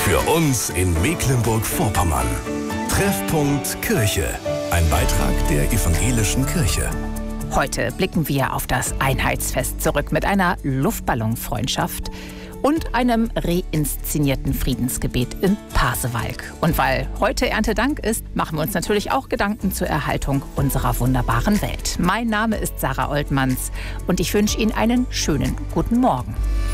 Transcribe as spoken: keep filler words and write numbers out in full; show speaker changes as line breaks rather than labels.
Für uns in Mecklenburg-Vorpommern. Treffpunkt Kirche. Ein Beitrag der Evangelischen Kirche.
Heute blicken wir auf das Einheitsfest zurück mit einer Luftballonfreundschaft und einem reinszenierten Friedensgebet in Pasewalk. Und weil heute Erntedank ist, machen wir uns natürlich auch Gedanken zur Erhaltung unserer wunderbaren Welt. Mein Name ist Sarah Oltmanns und ich wünsche Ihnen einen schönen guten Morgen.